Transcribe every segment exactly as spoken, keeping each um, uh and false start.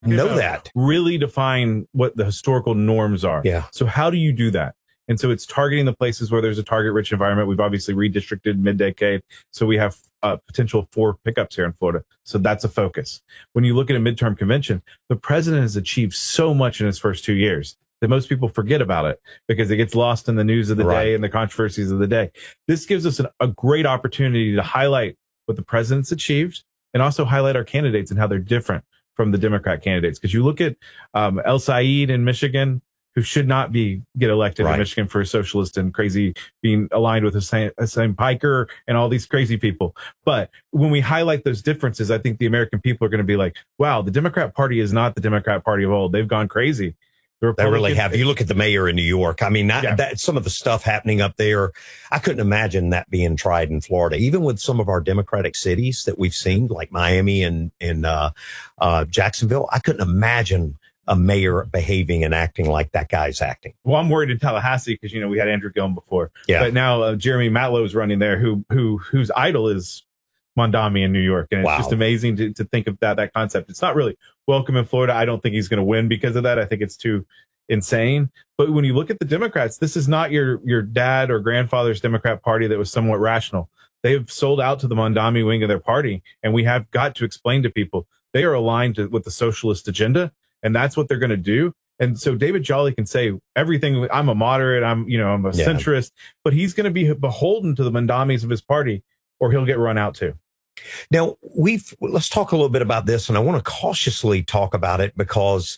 know know that. Really define what the historical norms are. Yeah. So how do you do that? And so it's targeting the places where there's a target-rich environment. We've obviously redistricted mid-decade, so we have uh, potential for pickups here in Florida. So that's a focus. When you look at a midterm convention, the president has achieved so much in his first two years that most people forget about it because it gets lost in the news of the Right. day and the controversies of the day. This gives us an, a great opportunity to highlight what the president's achieved and also highlight our candidates and how they're different from the Democrat candidates. Because you look at um, El Said in Michigan, who should not be get elected Right. in Michigan for a socialist and crazy being aligned with Hussein, Hussein Piker and all these crazy people. But when we highlight those differences, I think the American people are going to be like, wow, the Democrat Party is not the Democrat Party of old. They've gone crazy. The They really have. You look at the mayor in New York. I mean, that, Yeah. that some of the stuff happening up there, I couldn't imagine that being tried in Florida. Even with some of our Democratic cities that we've seen, like Miami and, and uh, uh, Jacksonville, I couldn't imagine a mayor behaving and acting like that guy's acting. Well, I'm worried in Tallahassee because, you know, we had Andrew Gillum before. Yeah. But now uh, Jeremy Matlow is running there, who who whose idol is Mondami in New York. And it's Wow. just amazing to, to think of that that concept. It's not really welcome in Florida. I don't think he's going to win because of that. I think it's too insane. But when you look at the Democrats, this is not your your dad or grandfather's Democrat Party that was somewhat rational. They've sold out to the Mondami wing of their party. And we have got to explain to people they are aligned to, with the socialist agenda. And that's what they're going to do. And so David Jolly can say everything. I'm a moderate. I'm, you know, I'm a Yeah. centrist, but he's going to be beholden to the Mondamis of his party or he'll get run out too. Now, we've let's talk a little bit about this, and I want to cautiously talk about it because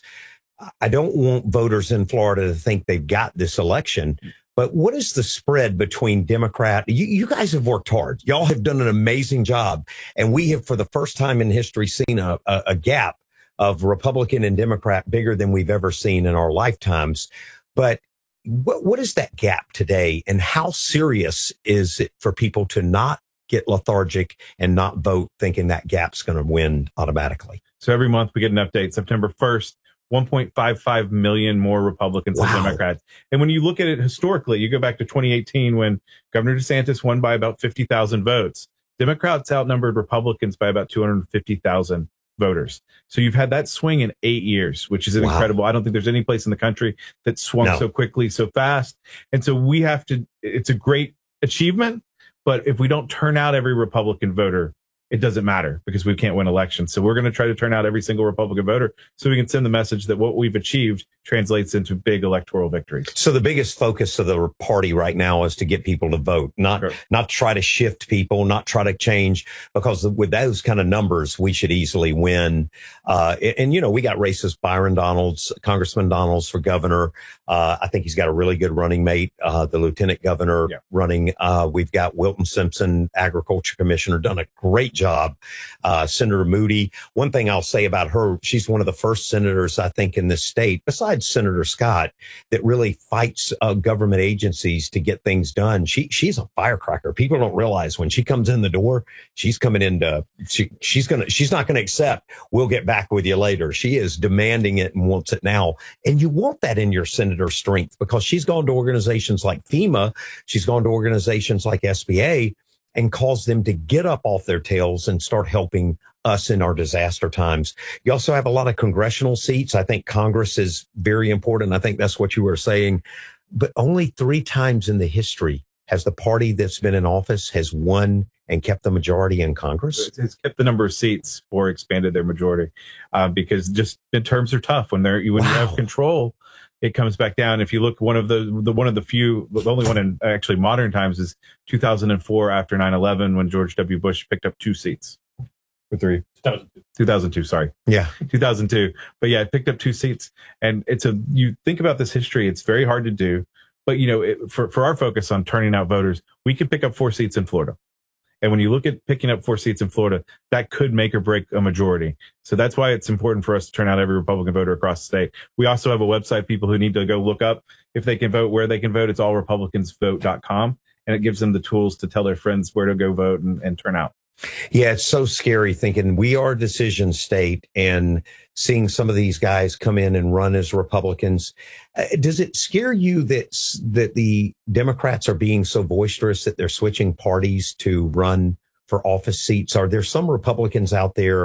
I don't want voters in Florida to think they've got this election. But what is the spread between Democrat? You, you guys have worked hard. Y'all have done an amazing job. And we have, for the first time in history, seen a, a, a gap of Republican and Democrat bigger than we've ever seen in our lifetimes. But what, what is that gap today? And how serious is it for people to not get lethargic and not vote thinking that gap's going to win automatically? So every month we get an update. September first, one point five five million more Republicans Wow. than Democrats. And when you look at it historically, you go back to twenty eighteen when Governor DeSantis won by about fifty thousand votes. Democrats outnumbered Republicans by about two hundred fifty thousand voters. So you've had that swing in eight years, which is Wow. incredible. I don't think there's any place in the country that swung No. so quickly, so fast. And so we have to, it's a great achievement, but if we don't turn out every Republican voter, it doesn't matter because we can't win elections. So we're going to try to turn out every single Republican voter so we can send the message that what we've achieved translates into big electoral victories. So the biggest focus of the party right now is to get people to vote, not Sure. not try to shift people, not try to change, because with those kind of numbers, we should easily win. Uh, and, and, you know, we got racist Byron Donalds, Congressman Donalds for governor. Uh, I think he's got a really good running mate, uh, the lieutenant governor Yeah. running. Uh, we've got Wilton Simpson, agriculture commissioner, done a great job. Uh, Senator Moody. One thing I'll say about her, she's one of the first senators, I think, in this state, besides Senator Scott, that really fights uh, government agencies to get things done. She she's a firecracker. People don't realize when she comes in the door, she's coming into she she's gonna she's not gonna accept, we'll get back with you later. She is demanding it and wants it now. And you want that in your senator strength because she's gone to organizations like FEMA, she's gone to organizations like S B A and caused them to get up off their tails and start helping us in our disaster times. You also have a lot of congressional seats. I think Congress is very important. I think that's what you were saying. But only three times in the history has the party that's been in office has won and kept the majority in Congress. It's, it's kept the number of seats or expanded their majority uh, because just midterms are tough when they're when Wow. you have control. It comes back down. If you look, one of the, the one of the few, the only one in actually modern times is two thousand four after nine eleven when George W. Bush picked up two seats or three. two thousand two, sorry. Yeah. two thousand two. But yeah, it picked up two seats. And it's a, you think about this history, it's very hard to do. But, you know, it, for, for our focus on turning out voters, we can pick up four seats in Florida. And when you look at picking up four seats in Florida, that could make or break a majority. So that's why it's important for us to turn out every Republican voter across the state. We also have a website, people who need to go look up if they can vote, where they can vote. It's all republicans vote dot com. And it gives them the tools to tell their friends where to go vote and, and turn out. Yeah, it's so scary thinking we are a decision state and seeing some of these guys come in and run as Republicans. Uh, does it scare you that that the Democrats are being so boisterous that they're switching parties to run for office seats? Are there some Republicans out there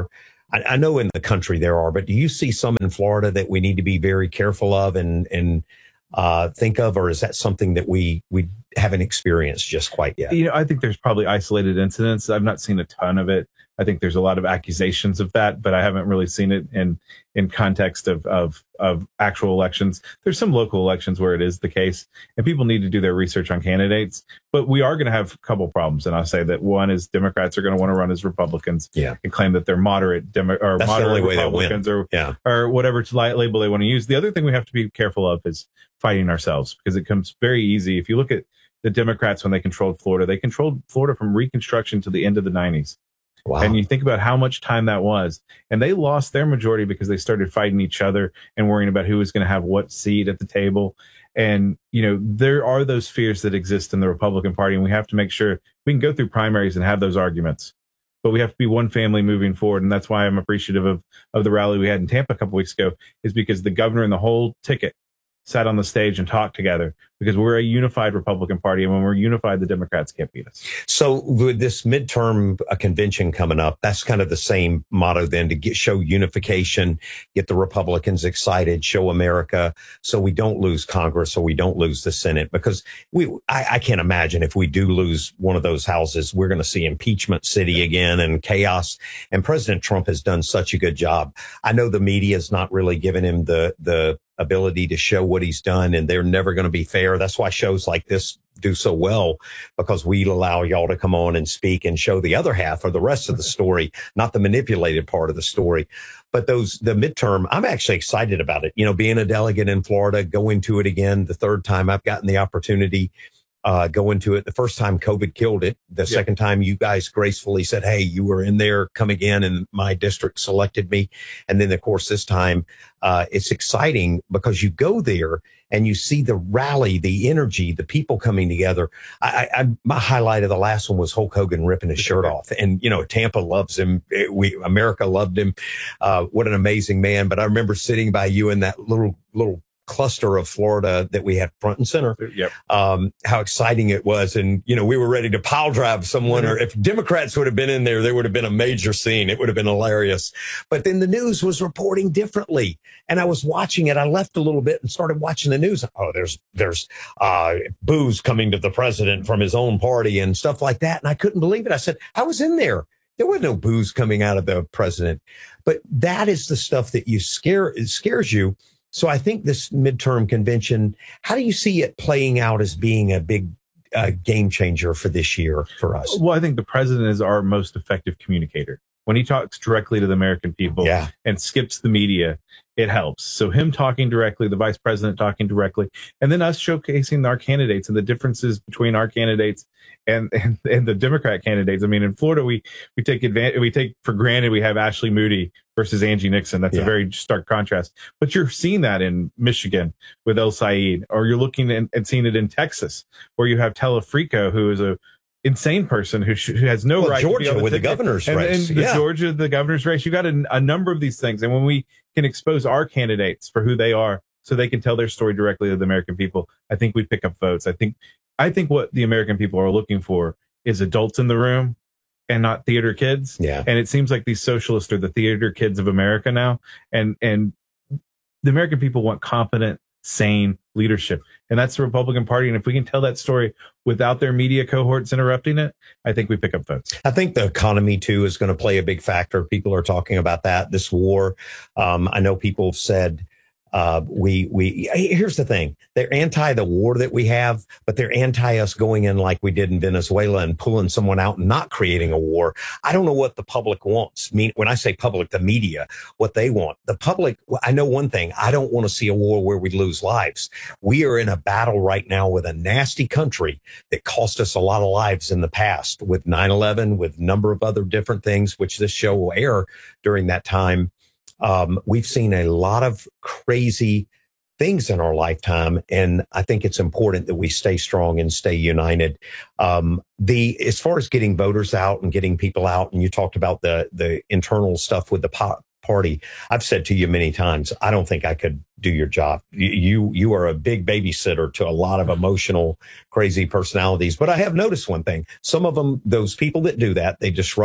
I, I know in the country there are, but do you see some in Florida that we need to be very careful of and, and, uh, think of, or is that something that we, we haven't experienced just quite yet? You know, I think there's probably isolated incidents. I've not seen a ton of it. I think there's a lot of accusations of that, but I haven't really seen it in, in context of, of, of actual elections. There's some local elections where it is the case, and people need to do their research on candidates, but we are going to have a couple problems. And I'll say that one is Democrats are going to want to run as Republicans yeah. and claim that they're moderate Demo- or That's moderate the only way Republicans they win. or, yeah. or whatever label they want to use. The other thing we have to be careful of is fighting ourselves, because it comes very easy. If you look at the Democrats, when they controlled Florida, they controlled Florida from Reconstruction to the end of the nineties. Wow. And you think about how much time that was, and they lost their majority because they started fighting each other and worrying about who was going to have what seat at the table. And, you know, there are those fears that exist in the Republican Party, and we have to make sure we can go through primaries and have those arguments, but we have to be one family moving forward. And that's why I'm appreciative of, of the rally we had in Tampa a couple weeks ago, is because the governor and the whole ticket sat on the stage and talked together, because we're a unified Republican Party. And when we're unified, the Democrats can't beat us. So with this midterm uh, convention coming up, that's kind of the same motto then, to get, show unification, get the Republicans excited, show America, so we don't lose Congress, so we don't lose the Senate, because we, I, I can't imagine if we do lose one of those houses, we're going to see impeachment city again and chaos. And President Trump has done such a good job. I know the media is not really giving him the, the, ability to show what he's done, and they're never going to be fair. That's why shows like this do so well, because we allow y'all to come on and speak and show the other half or the rest of the story, not the manipulated part of the story. But those, the midterm, I'm actually excited about it. You know, being a delegate in Florida, going to it again, the third time I've gotten the opportunity, uh, go into it. The first time COVID killed it. The yep. second time you guys gracefully said, hey, you were in there, come again. And my district selected me. And then of course, this time, uh, it's exciting because you go there and you see the rally, the energy, the people coming together. I, I, my highlight of the last one was Hulk Hogan ripping his shirt off. And, you know, Tampa loves him. We, America loved him. Uh, what an amazing man. But I remember sitting by you in that little, little, cluster of Florida that we had front and center. Yep. Um, how exciting it was. And, you know, we were ready to pile drive someone, mm-hmm. or if Democrats would have been in there, there would have been a major scene. It would have been hilarious. But then the news was reporting differently. And I was watching it. I left a little bit and started watching the news. Oh, there's, there's, uh, booze coming to the president from his own party and stuff like that. And I couldn't believe it. I said, I was in there. There was no booze coming out of the president. But that is the stuff that you scare, it scares you. So I think this midterm convention, how do you see it playing out as being a big uh, game changer for this year for us? Well, I think the president is our most effective communicator. When he talks directly to the American people yeah. and skips the media, it helps. So him talking directly, the vice president talking directly, and then us showcasing our candidates and the differences between our candidates and, and, and the Democrat candidates. I mean, in Florida, we, we take advantage, we take for granted we have Ashley Moody versus Angie Nixon. That's yeah. a very stark contrast. But you're seeing that in Michigan with El Said, or you're looking at, and seeing it in Texas, where you have Telefrico, who is a insane person who, sh- who has no well, right Georgia to be with the ticket. governor's and, race. And the yeah. Georgia, the governor's race. You got a, a number of these things. And when we can expose our candidates for who they are, so they can tell their story directly to the American people, I think we pick up votes. I think, I think what the American people are looking for is adults in the room and not theater kids. Yeah. And it seems like these socialists are the theater kids of America now. And, and the American people want competent, sane leadership. And that's the Republican Party. And if we can tell that story without their media cohorts interrupting it, I think we pick up votes. I think the economy, too, is going to play a big factor. People are talking about that, this war. Um, I know people have said, uh, we, we, here's the thing. They're anti the war that we have, but they're anti us going in like we did in Venezuela and pulling someone out and not creating a war. I don't know what the public wants. I mean, when I say public, the media, what they want. The public, I know one thing. I don't want to see a war where we lose lives. We are in a battle right now with a nasty country that cost us a lot of lives in the past, with nine eleven, with a number of other different things, which this show will air during that time. Um, we've seen a lot of crazy things in our lifetime, and I think it's important that we stay strong and stay united. Um, the as far as getting voters out and getting people out, and you talked about the the internal stuff with the po- party. I've said to you many times, I don't think I could do your job. You you, you are a big babysitter to a lot of emotional, crazy personalities. But I have noticed one thing: some of them, those people that do that, they disrupt.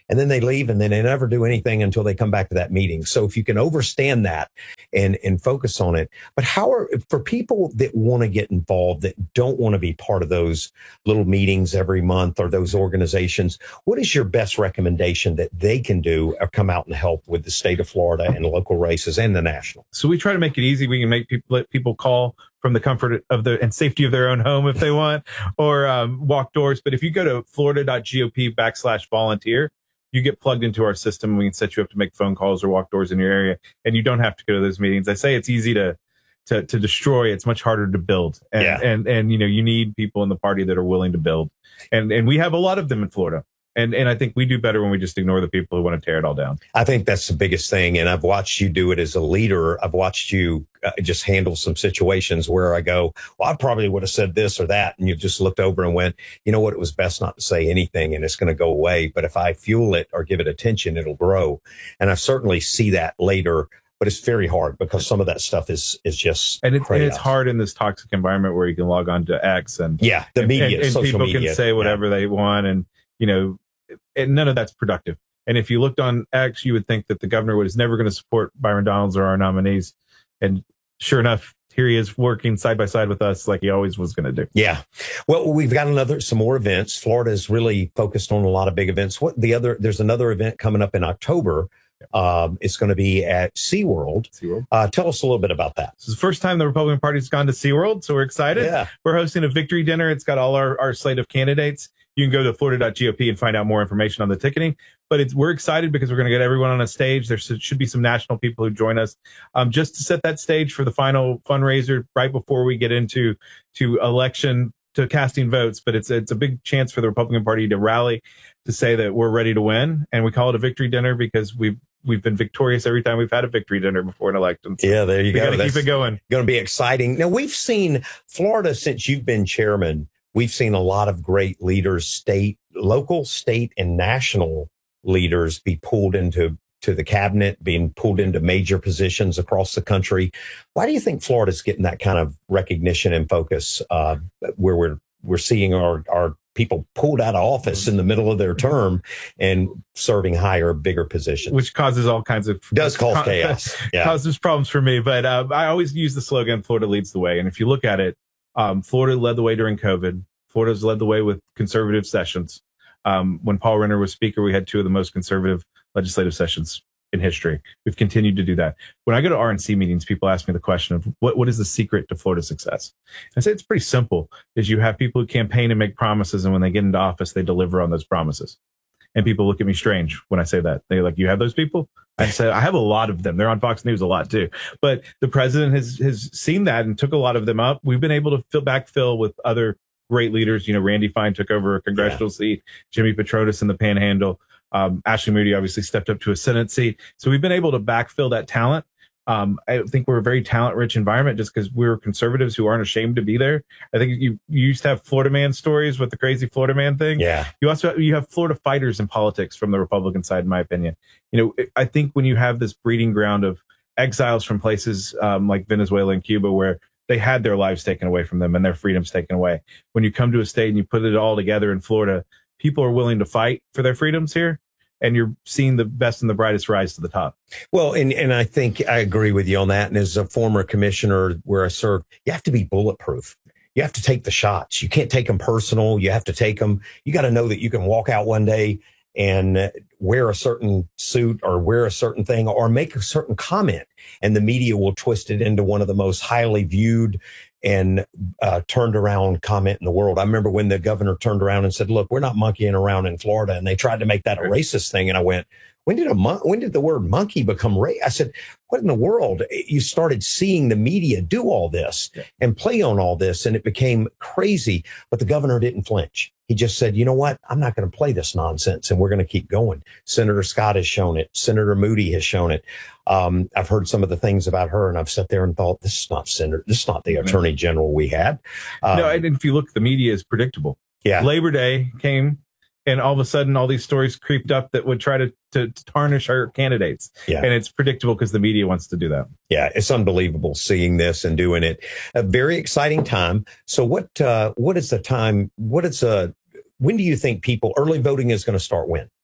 and then they leave and then they never do anything until they come back to that meeting. So if you can overstand that and, and focus on it, but how are, for people that want to get involved, that don't want to be part of those little meetings every month or those organizations, what is your best recommendation that they can do or come out and help with the state of Florida and local races and the national? So we try to make it easy. We can make people, let people call from the comfort of the and safety of their own home if they want, or um, walk doors. But if you go to florida.gop backslash volunteer, you get plugged into our system. And we can set you up to make phone calls or walk doors in your area, and you don't have to go to those meetings. I say it's easy to to to destroy. It's much harder to build. And, yeah. and and you know, you need people in the party that are willing to build, and and we have a lot of them in Florida. And and I think we do better when we just ignore the people who want to tear it all down. I think that's the biggest thing. And I've watched you do it as a leader. I've watched you uh, just handle some situations where I go, well, I probably would have said this or that. And you've just looked over and went, you know what? It was best not to say anything and it's going to go away. But if I fuel it or give it attention, it'll grow. And I certainly see that later. But it's very hard because some of that stuff is is just and, it, and it's hard in this toxic environment where you can log on to X and yeah, the media, and, and, and social people media. can say whatever yeah. they want, and you know, and none of that's productive. And if you looked on X, you would think that the governor was never going to support Byron Donalds or our nominees, and sure enough, here he is working side by side with us like he always was going to do. Yeah. Well, we've got another, some more events. Florida is really focused on a lot of big events. What the other, there's another event coming up in October. Um, it's going to be at SeaWorld. SeaWorld. Uh, tell us a little bit about that. This is the first time the Republican Party's gone to SeaWorld, so we're excited. Yeah. We're hosting a victory dinner. It's got all our, our slate of candidates. You can go to florida.gop and find out more information on the ticketing. But it's we're excited because we're going to get everyone on a stage. There should be some national people who join us um, just to set that stage for the final fundraiser right before we get into to election, to casting votes. But it's it's a big chance for the Republican Party to rally, to say that we're ready to win. And we call it a victory dinner because we've we've been victorious every time we've had a victory dinner before an election. So yeah, there you we go. We got to keep it going. Going to be exciting. Now, we've seen Florida since you've been chairman. We've seen a lot of great leaders, state, local, state, and national leaders be pulled into to the cabinet, being pulled into major positions across the country. Why do you think Florida's getting that kind of recognition and focus, uh, where we're we're seeing our our people pulled out of office in the middle of their term and serving higher, bigger positions, which causes all kinds of does cause chaos, yeah. causes problems for me. But uh, I always use the slogan "Florida leads the way," and if you look at it. Um, Florida led the way during COVID. Florida's led the way with conservative sessions. Um, when Paul Renner was speaker, we had two of the most conservative legislative sessions in history. We've continued to do that. When I go to R N C meetings, people ask me the question of what, what is the secret to Florida's success? I say it's pretty simple, is you have people who campaign and make promises, and when they get into office, they deliver on those promises. And people look at me strange when I say that. They're like, you have those people? I said, I have a lot of them. They're on Fox News a lot too. But the president has has seen that and took a lot of them up. We've been able to fill, backfill with other great leaders. You know, Randy Fine took over a congressional yeah. seat. Jimmy Petronis in the Panhandle. Um, Ashley Moody obviously stepped up to a Senate seat. So we've been able to backfill that talent. Um, I think we're a very talent-rich environment just because we're conservatives who aren't ashamed to be there. I think you, you used to have Florida man stories with the crazy Florida man thing. Yeah. You also you have Florida fighters in politics from the Republican side, in my opinion. You know, I think when you have this breeding ground of exiles from places um, like Venezuela and Cuba, where they had their lives taken away from them and their freedoms taken away, when you come to a state and you put it all together in Florida, people are willing to fight for their freedoms here. And you're seeing the best and the brightest rise to the top. Well, and, and I think I agree with you on that. And as a former commissioner where I served, you have to be bulletproof. You have to take the shots. You can't take them personal. You have to take them. You got to know that you can walk out one day and wear a certain suit or wear a certain thing or make a certain comment. And the media will twist it into one of the most highly viewed and uh, turned around comment in the world. I remember when the governor turned around and said, look, we're not monkeying around in Florida. And they tried to make that a racist thing. And I went, when did a mon- when did the word monkey become racist? I said, what in the world? You started seeing the media do all this yeah. and play on all this. And it became crazy. But the governor didn't flinch. He just said, you know what? I'm not going to play this nonsense. And we're going to keep going. Senator Scott has shown it. Senator Moody has shown it. Um, I've heard some of the things about her, and I've sat there and thought, this is not Senator. This is not the Attorney General we had. Um, no, and if you look, the media is predictable. Yeah. Labor Day came, and all of a sudden, all these stories creeped up that would try to, to, to tarnish our candidates. Yeah. And it's predictable because the media wants to do that. Yeah, it's unbelievable seeing this and doing it. A very exciting time. So what, uh, what is the time? What is, uh, when do you think people, early voting is going to start when?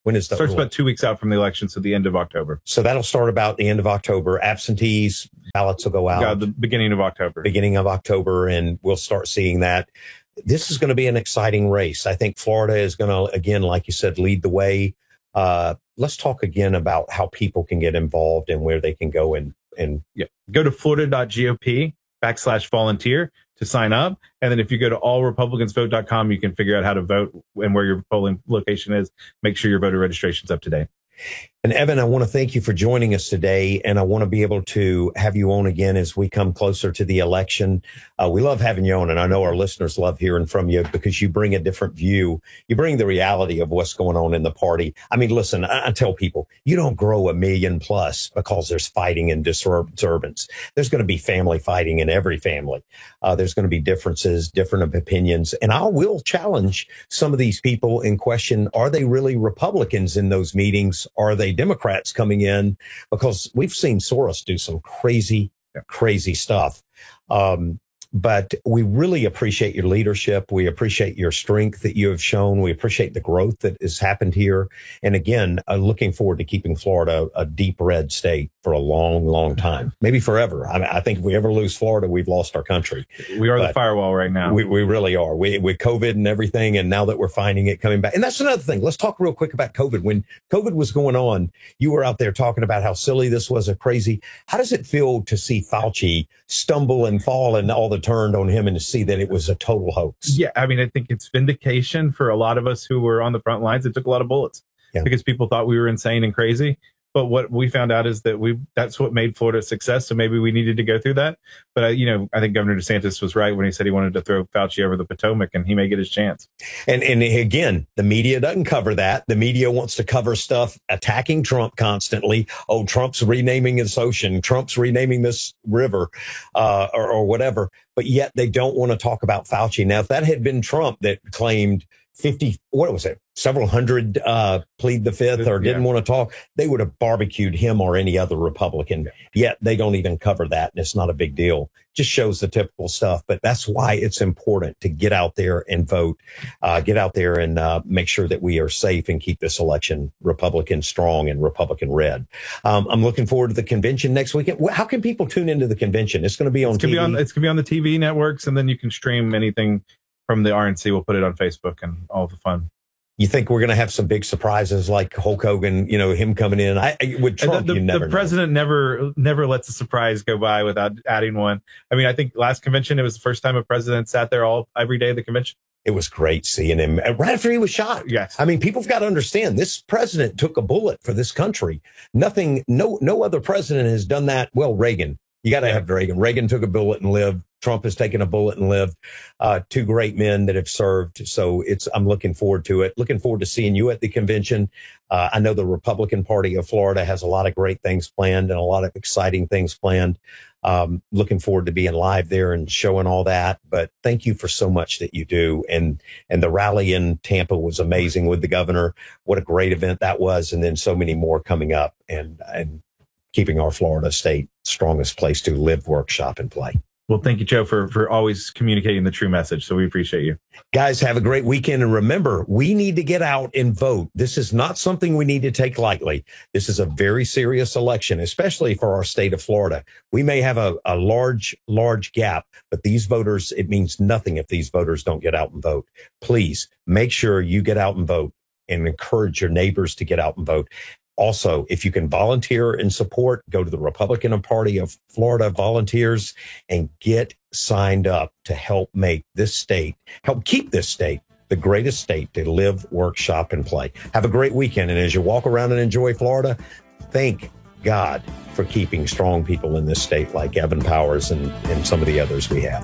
When is that? Starts about two weeks out from the election, so the end of October. So that'll start about the end of October. Absentees, ballots will go out. Yeah, the beginning of October. Beginning of October, and we'll start seeing that. This is going to be an exciting race. I think Florida is going to, again, like you said, lead the way. Uh, let's talk again about how people can get involved and where they can go and, and yeah. Go to florida.gop backslash volunteer to sign up. And then if you go to all republicans vote dot com, you can figure out how to vote and where your polling location is. Make sure your voter registration is up to date. And Evan, I want to thank you for joining us today. And I want to be able to have you on again as we come closer to the election. Uh, we love having you on. And I know our listeners love hearing from you because you bring a different view. You bring the reality of what's going on in the party. I mean, listen, I, I tell people you don't grow a million plus because there's fighting and disturbance. There's going to be family fighting in every family. Uh, there's going to be differences, different opinions. And I will challenge some of these people in question. Are they really Republicans in those meetings? Are they Democrats coming in? Because we've seen Soros do some crazy, crazy stuff. Um, but we really appreciate your leadership. We appreciate your strength that you have shown. We appreciate the growth that has happened here. And again, uh, looking forward to keeping Florida a deep red state for a long, long time, maybe forever. I mean, I think if we ever lose Florida, we've lost our country. We are but the firewall right now. We, we really are. We, with COVID and everything. And now that we're finding it coming back. And that's another thing. Let's talk real quick about COVID. When COVID was going on, you were out there talking about how silly this was, a crazy. How does it feel to see Fauci stumble and fall and all the turned on him and to see that it was a total hoax? Yeah. I mean, I think it's vindication for a lot of us who were on the front lines. It took a lot of bullets yeah. because people thought we were insane and crazy. But what we found out is that we that's what made Florida a success. So maybe we needed to go through that. But, uh, you know, I think Governor DeSantis was right when he said he wanted to throw Fauci over the Potomac, and he may get his chance. And and again, the media doesn't cover that. The media wants to cover stuff attacking Trump constantly. Oh, Trump's renaming this ocean. Trump's renaming this river uh, or, or whatever. But yet they don't want to talk about Fauci. Now, if that had been Trump that claimed fifty, what was it? Several hundred uh, plead the fifth or didn't yeah. want to talk, they would have barbecued him or any other Republican. Yeah. Yet they don't even cover that. And it's not a big deal. Just shows the typical stuff. But that's why it's important to get out there and vote, uh, get out there and uh, make sure that we are safe and keep this election Republican strong and Republican red. Um, I'm looking forward to the convention next weekend. How can people tune into the convention? It's going to be on it's gonna T V. Be on, it's going to be on the T V networks, and then you can stream anything from the R N C. We'll put it on Facebook and all the fun. You think we're going to have some big surprises like Hulk Hogan, you know, him coming in? I, I with Trump, the, the, you never the president know. never never lets a surprise go by without adding one. I mean, I think last convention, it was the first time a president sat there all every day of the convention. It was great seeing him right after he was shot. Yes. I mean, people have got to understand this president took a bullet for this country. Nothing, no, no other president has done that. Well, Reagan, you got to have Reagan. Reagan took a bullet and lived. Trump has taken a bullet and lived. Uh, two great men that have served. So it's, I'm looking forward to it. Looking forward to seeing you at the convention. Uh, I know the Republican Party of Florida has a lot of great things planned and a lot of exciting things planned. Um, looking forward to being live there and showing all that. But thank you for so much that you do. And, and the rally in Tampa was amazing with the governor. What a great event that was. And then so many more coming up and, and keeping our Florida state strongest place to live, work, shop, and play. Well, thank you, Joe, for, for always communicating the true message. So we appreciate you. Guys, have a great weekend. And remember, we need to get out and vote. This is not something we need to take lightly. This is a very serious election, especially for our state of Florida. We may have a, a large, large gap, but these voters, it means nothing if these voters don't get out and vote. Please make sure you get out and vote and encourage your neighbors to get out and vote. Also, if you can volunteer and support, go to the Republican Party of Florida Volunteers and get signed up to help make this state, help keep this state the greatest state to live, work, shop, and play. Have a great weekend. And as you walk around and enjoy Florida, thank God for keeping strong people in this state like Evan Powers and, and some of the others we have.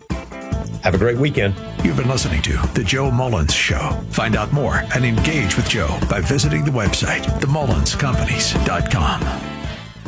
Have a great weekend. You've been listening to The Joe Mullins Show. Find out more and engage with Joe by visiting the website, the mullins companies dot com.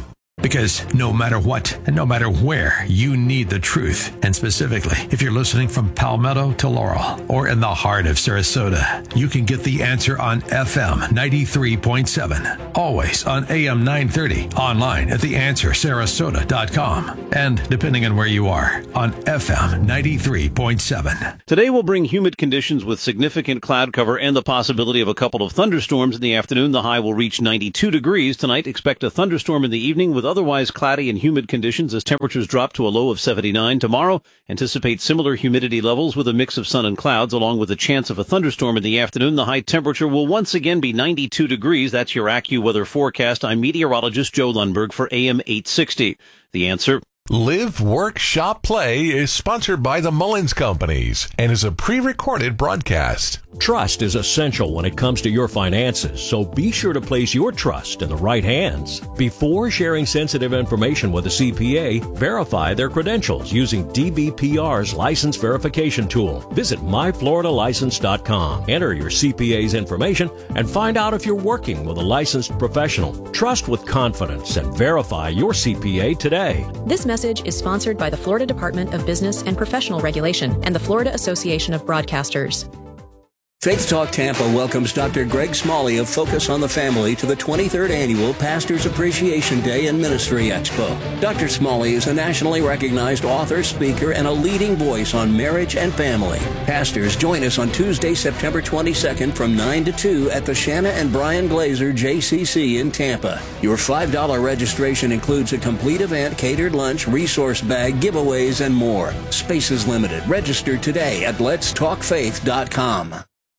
Because no matter what and no matter where, you need the truth. And specifically, if you're listening from Palmetto to Laurel or in the heart of Sarasota, you can get The Answer on F M ninety-three point seven. Always on A M nine thirty. Online at the answer sarasota dot com. And depending on where you are, on F M ninety-three point seven. Today will bring humid conditions with significant cloud cover and the possibility of a couple of thunderstorms in the afternoon. The high will reach ninety-two degrees. Tonight, expect a thunderstorm in the evening with otherwise cloudy and humid conditions as temperatures drop to a low of seventy-nine. Tomorrow, anticipate similar humidity levels with a mix of sun and clouds along with a chance of a thunderstorm in the afternoon. The high temperature will once again be ninety-two degrees. That's your AccuWeather forecast. I'm meteorologist Joe Lundberg for A M eight sixty. The Answer. Live, Work, Shop, Play is sponsored by the Mullins Companies and is a pre-recorded broadcast. Trust is essential when it comes to your finances, so be sure to place your trust in the right hands. Before sharing sensitive information with a C P A, verify their credentials using D B P R's license verification tool. Visit my florida license dot com. Enter your C P A's information and find out if you're working with a licensed professional. Trust with confidence and verify your C P A today. This message is sponsored by the Florida Department of Business and Professional Regulation and the Florida Association of Broadcasters. Faith Talk Tampa welcomes Doctor Greg Smalley of Focus on the Family to the twenty-third Annual Pastors Appreciation Day and Ministry Expo. Doctor Smalley is a nationally recognized author, speaker, and a leading voice on marriage and family. Pastors, join us on Tuesday, September twenty-second from nine to two at the Shanna and Brian Glazer J C C in Tampa. Your five dollars registration includes a complete event, catered lunch, resource bag, giveaways, and more. Space is limited. Register today at lets talk faith dot com.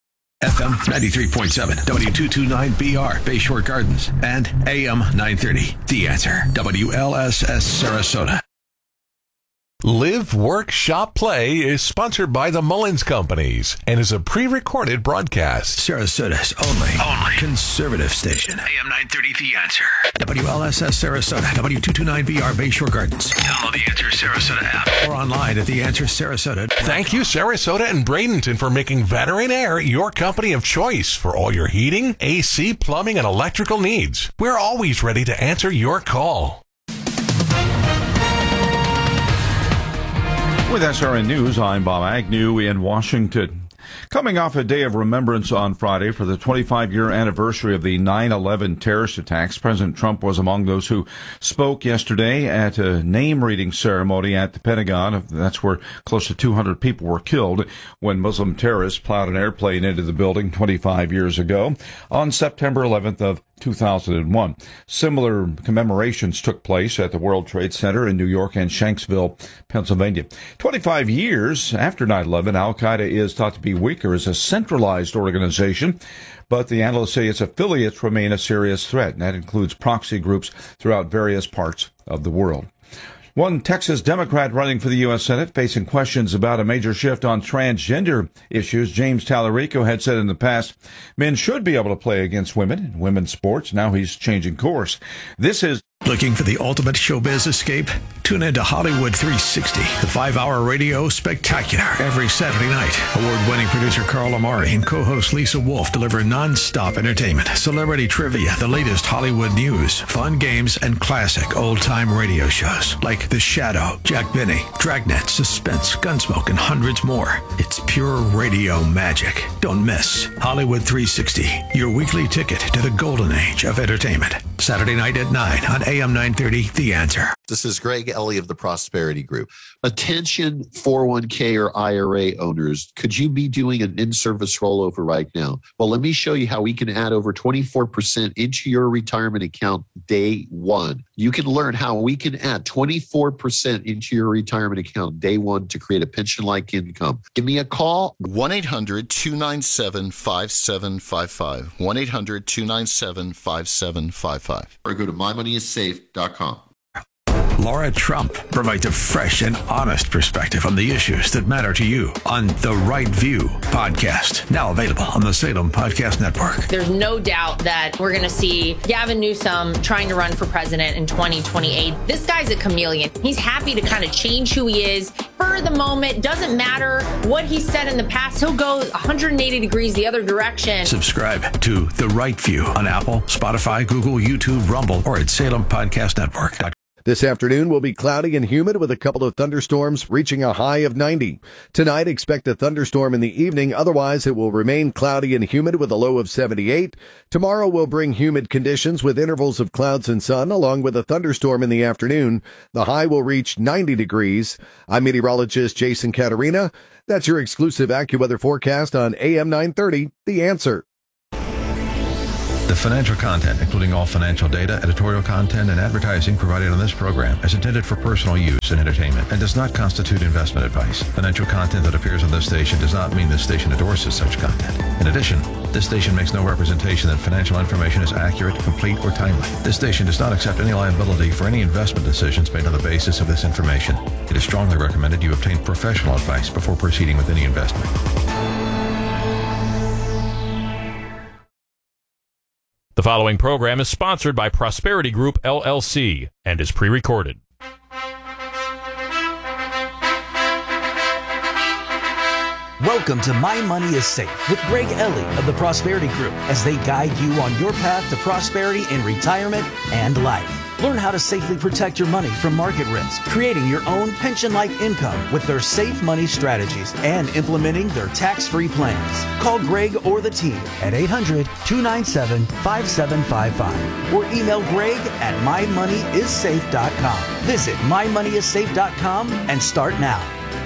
F M ninety-three point seven, W two twenty-nine B R, Bayshore Gardens, and A M nine thirty, The Answer, W L S S Sarasota. Live, Work, Shop, Play is sponsored by the Mullins Companies and is a pre-recorded broadcast. Sarasota's only, only conservative station. A M nine thirty, The Answer. W L S S Sarasota, W two twenty-nine B R, Bayshore Gardens. Download the Answer Sarasota app or online at the answer sarasota. Thank you, Sarasota and Bradenton, for making Veteran Air your company of choice for all your heating, A C, plumbing, and electrical needs. We're always ready to answer your call. With S R N News, I'm Bob Agnew in Washington. Coming off a day of remembrance on Friday for the twenty-five-year anniversary of the nine eleven terrorist attacks, President Trump was among those who spoke yesterday at a name-reading ceremony at the Pentagon. That's where close to two hundred people were killed when Muslim terrorists plowed an airplane into the building twenty-five years ago on September eleventh of two thousand one. Similar commemorations took place at the World Trade Center in New York and Shanksville, Pennsylvania. twenty-five years after nine eleven, Al-Qaeda is thought to be weaker as a centralized organization, but the analysts say its affiliates remain a serious threat, and that includes proxy groups throughout various parts of the world. One Texas Democrat running for the U S Senate facing questions about a major shift on transgender issues. James Tallarico had said in the past, men should be able to play against women in women's sports. Now he's changing course. This is Looking for the ultimate showbiz escape? Tune into Hollywood three sixty, the five-hour radio spectacular every Saturday night. Award-winning producer Carl Amari and co-host Lisa Wolf deliver non-stop entertainment, celebrity trivia, the latest Hollywood news, fun games, and classic old-time radio shows like The Shadow, Jack Benny, Dragnet, Suspense, Gunsmoke, and hundreds more. It's pure radio magic. Don't miss Hollywood three sixty, your weekly ticket to the golden age of entertainment. Saturday night at nine on A M nine thirty, The Answer. This is Greg Ellie of the Prosperity Group. Attention four oh one k or I R A owners, could you be doing an in-service rollover right now? Well, let me show you how we can add over twenty-four percent into your retirement account day one. You can learn how we can add twenty-four percent into your retirement account day one to create a pension-like income. Give me a call. one eight hundred two nine seven five seven five five. one eight hundred two nine seven five seven five five. Or go to my money is safe dot com. Laura Trump provides a fresh and honest perspective on the issues that matter to you on The Right View podcast, now available on the Salem Podcast Network. There's no doubt that we're going to see Gavin Newsom trying to run for president in twenty twenty-eight. This guy's a chameleon. He's happy to kind of change who he is for the moment. Doesn't matter what he said in the past. He'll go one hundred eighty degrees the other direction. Subscribe to The Right View on Apple, Spotify, Google, YouTube, Rumble, or at Salem Podcast Network. This afternoon will be cloudy and humid with a couple of thunderstorms reaching a high of ninety. Tonight, expect a thunderstorm in the evening. Otherwise, it will remain cloudy and humid with a low of seventy-eight. Tomorrow will bring humid conditions with intervals of clouds and sun, along with a thunderstorm in the afternoon. The high will reach ninety degrees. I'm meteorologist Jason Caterina. That's your exclusive AccuWeather forecast on A M nine thirty, The Answer. The financial content, including all financial data, editorial content, and advertising provided on this program is intended for personal use and entertainment and does not constitute investment advice. Financial content that appears on this station does not mean this station endorses such content. In addition, this station makes no representation that financial information is accurate, complete, or timely. This station does not accept any liability for any investment decisions made on the basis of this information. It is strongly recommended you obtain professional advice before proceeding with any investment. The following program is sponsored by Prosperity Group, L L C, and is pre-recorded. Welcome to My Money is Safe with Greg Ellie of the Prosperity Group as they guide you on your path to prosperity in retirement and life. Learn how to safely protect your money from market risk, creating your own pension-like income with their safe money strategies and implementing their tax-free plans. Call Greg or the team at eight hundred, two nine seven, five seven five five or email Greg at my money is safe dot com. Visit my money is safe dot com and start now.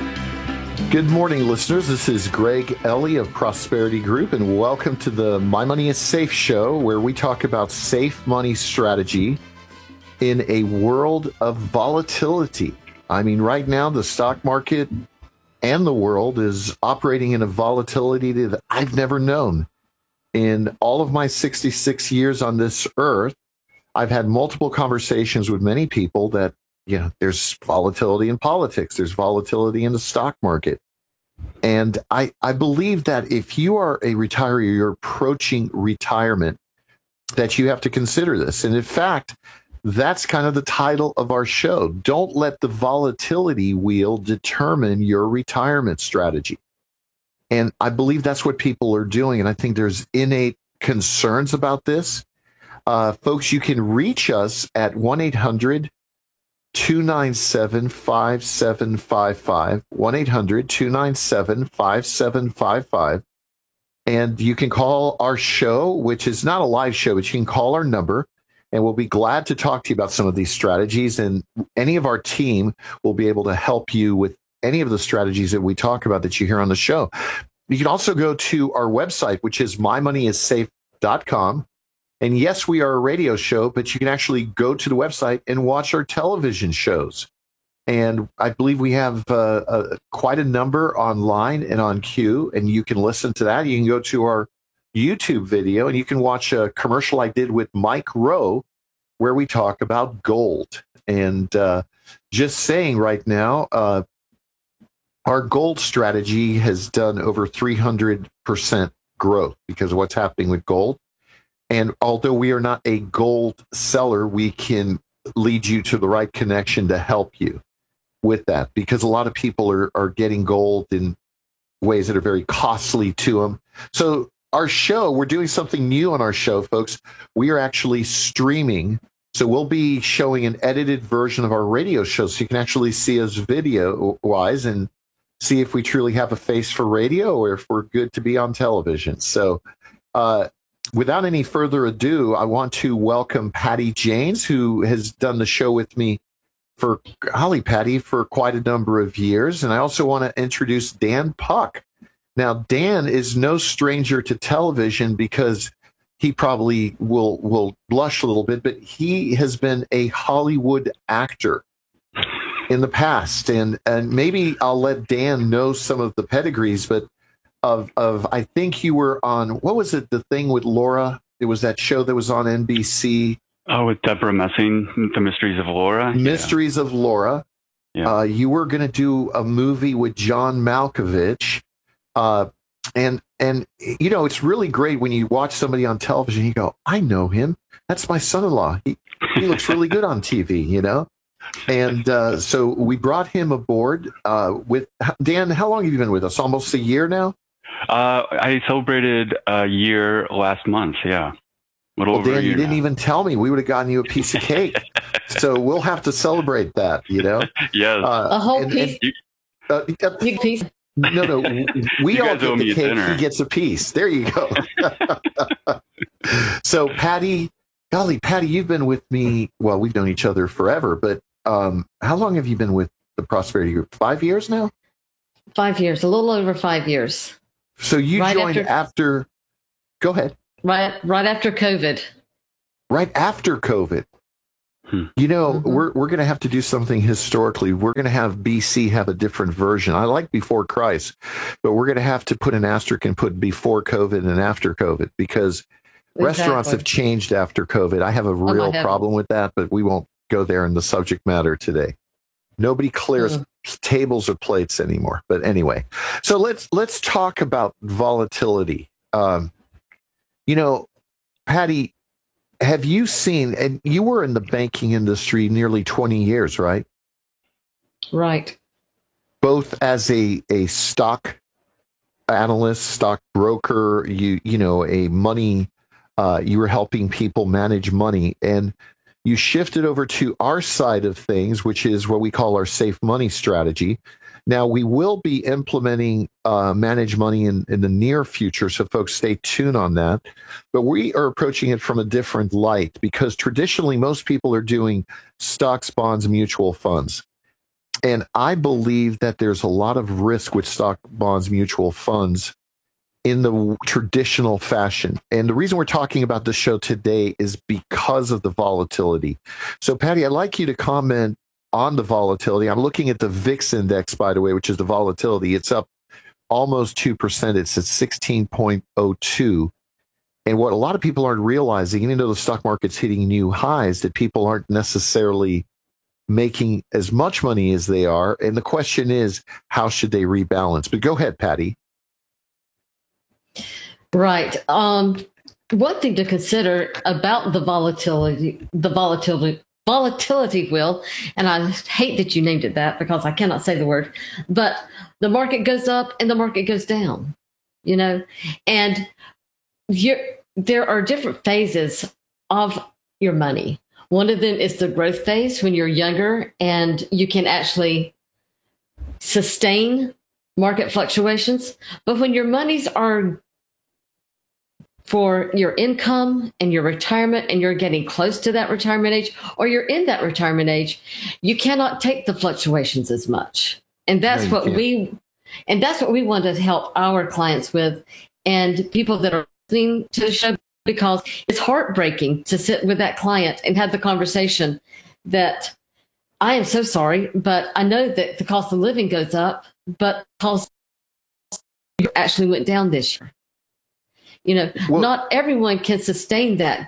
Good morning, listeners. This is Greg Ellie of Prosperity Group, and welcome to the My Money is Safe show, where we talk about safe money strategy in a world of volatility. I mean, right now, the stock market and the world is operating in a volatility that I've never known. In all of my sixty-six years on this earth, I've had multiple conversations with many people that, you know, there's volatility in politics, there's volatility in the stock market. And I, I believe that if you are a retiree, you're approaching retirement, that you have to consider this. And in fact, that's kind of the title of our show. Don't let the volatility wheel determine your retirement strategy. And I believe that's what people are doing. And I think there's innate concerns about this. Uh, folks, you can reach us at one eight hundred, two nine seven, five seven five five, one eight hundred, two nine seven, five seven five five. And you can call our show, which is not a live show, but you can call our number. And we'll be glad to talk to you about some of these strategies. And any of our team will be able to help you with any of the strategies that we talk about that you hear on the show. You can also go to our website, which is my money is safe dot com. And yes, we are a radio show, but you can actually go to the website and watch our television shows. And I believe we have uh, a, quite a number online and on Q, and you can listen to that. You can go to our YouTube video, and you can watch a commercial I did with Mike Rowe where we talk about gold. And uh, just saying right now, uh, our gold strategy has done over three hundred percent growth because of what's happening with gold. And although we are not a gold seller, we can lead you to the right connection to help you with that, because a lot of people are, are getting gold in ways that are very costly to them. So our show, we're doing something new on our show, folks. We are actually streaming. So we'll be showing an edited version of our radio show, so you can actually see us video-wise and see if we truly have a face for radio or if we're good to be on television. So uh, without any further ado, I want to welcome Patty Janes, who has done the show with me for, golly, Patty, for quite a number of years. And I also want to introduce Dan Puck. Now, Dan is no stranger to television because he probably will will blush a little bit, but he has been a Hollywood actor in the past. And and maybe I'll let Dan know some of the pedigrees, but of, of I think you were on, what was it, the thing with Laura? It was that show that was on N B C. Oh, with Deborah Messing, The Mysteries of Laura. Mysteries yeah. of Laura. Yeah. Uh, you were going to do a movie with John Malkovich. Uh, and, and, you know, it's really great when you watch somebody on television, you go, I know him. That's my son-in-law. He, he looks really good on T V, you know? And uh, so we brought him aboard uh, with Dan. How long have you been with us? Almost a year now? Uh, I celebrated a year last month. Yeah. Well, Dan, you didn't now. even tell me. We would have gotten you a piece of cake. So we'll have to celebrate that, you know? Yes. Uh, A whole and- piece. and- uh, uh, Big piece. no, no, we You all guys owe get me the a cake. dinner. He gets a piece. There you go. So, Patty, golly, Patty, you've been with me. Well, we've known each other forever, but um, how long have you been with the Prosperity Group? Five years now? Five years, a little over five years. So you Right joined after- after, go ahead. Right, right after COVID. Right after COVID. You know, Mm-hmm. we're we're going to have to do something historically. We're going to have B C have a different version. I like before Christ, but we're going to have to put an asterisk and put before COVID and after COVID because restaurants Exactly. have changed after COVID. I have a real heavens. problem with that, but we won't go there in the subject matter today. Nobody clears Mm. tables or plates anymore. But anyway, so let's let's talk about volatility. Um, you know, Patty, have you seen, and you were in the banking industry nearly twenty years, right? Right. Both as a, a stock analyst, stock broker, you you know, a money, uh, you were helping people manage money, and you shifted over to our side of things, which is what we call our safe money strategy. Now, we will be implementing uh, manage money in, in the near future, so folks stay tuned on that. But we are approaching it from a different light because traditionally most people are doing stocks, bonds, mutual funds. And I believe that there's a lot of risk with stock, bonds, mutual funds in the traditional fashion. And the reason we're talking about this show today is because of the volatility. So, Patty, I'd like you to comment on the volatility. I'm looking at the V I X index, by the way, which is the volatility. It's up almost two percent. It's at sixteen point oh two. And what a lot of people aren't realizing, even though the stock market's hitting new highs, that people aren't necessarily making as much money as they are. And the question is, how should they rebalance? But go ahead, Patty. Right. Um, one thing to consider about the volatility, the volatility, volatility wheel, and I hate that you named it that because I cannot say the word, but the market goes up and the market goes down, you know, and you're, there are different phases of your money. One of them is the growth phase when you're younger and you can actually sustain market fluctuations. But when your monies are for your income and your retirement and you're getting close to that retirement age or you're in that retirement age, you cannot take the fluctuations as much. And that's No, you what can't. we and that's what we want to help our clients with and people that are listening to the show, because it's heartbreaking to sit with that client and have the conversation that I am so sorry, but I know that the cost of living goes up, but cost actually went down this year. You know, Well- not everyone can sustain that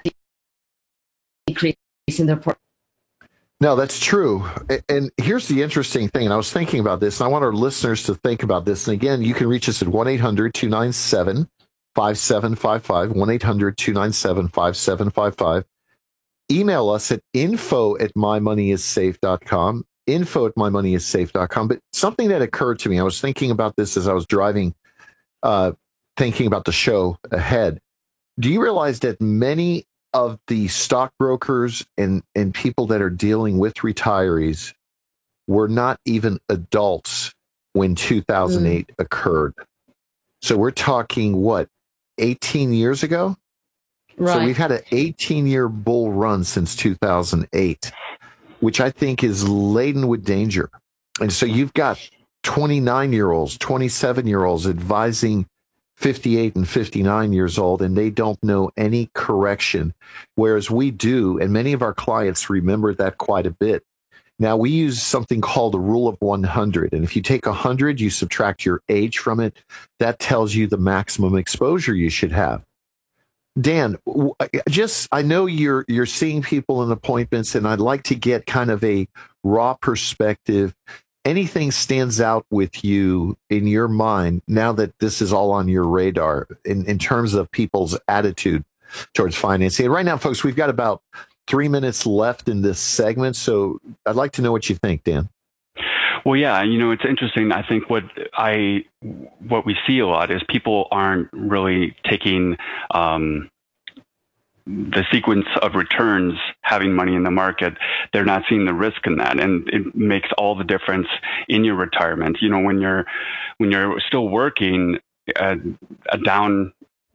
decrease in their portfolio. No, that's true. A- And here's the interesting thing. And I was thinking about this, and I want our listeners to think about this. And again, you can reach us at one eight hundred two nine seven five seven five five, one eight hundred two nine seven five seven five five. Email us at info at my money is safe dot com, info at my money is safe dot com. But something that occurred to me, I was thinking about this as I was driving, uh, thinking about the show ahead. Do you realize that many of the stockbrokers and, and people that are dealing with retirees were not even adults when two thousand eight mm. occurred? So we're talking, what, eighteen years ago? Right. So we've had an eighteen-year bull run since two thousand eight, which I think is laden with danger. And so you've got twenty-nine-year-olds, twenty-seven-year-olds advising fifty-eight and fifty-nine years old, and they don't know any correction, whereas we do, and many of our clients remember that quite a bit. Now, we use something called the rule of one hundred, and if you take one hundred, you subtract your age from it, that tells you the maximum exposure you should have. Dan, just I know you're you're seeing people in appointments, and I'd like to get kind of a raw perspective. Anything stands out with you in your mind now that this is all on your radar in, in terms of people's attitude towards financing? And right now, folks, we've got about three minutes left in this segment, so I'd like to know what you think, Dan. Well, yeah, you know, it's interesting. I think what I what we see a lot is people aren't really taking um, the sequence of returns, having money in the market, they're not seeing the risk in that. And it makes all the difference in your retirement. You know, when you're, when you're still working, uh, a down